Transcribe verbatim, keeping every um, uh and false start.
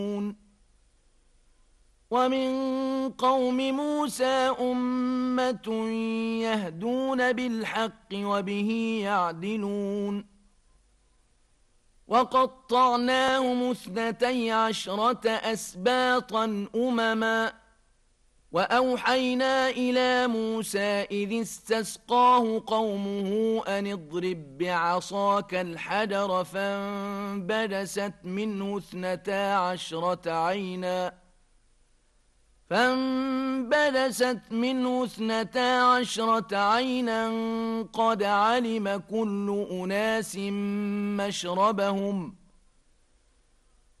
ومن قوم موسى أمة يهدون بالحق وبه يعدلون وقطعناهم اثنتي عشرة أسباطا أمما وأوحينا إلى موسى إذ استسقاه قومه أن اضرب بعصاك الحجر فانبجست منه اثنتا عشرة عينا فانبجست منه اثنتا عشرة عينا قد علم كل أناس مشربهم